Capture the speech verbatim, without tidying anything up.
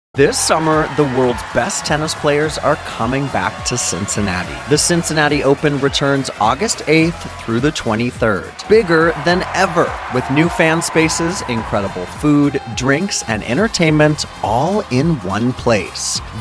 This summer, the world's best tennis players are coming back to Cincinnati. The Cincinnati Open returns August eighth through the twenty-third. Bigger than ever, with new fan spaces, incredible food, drinks, and entertainment all in one place.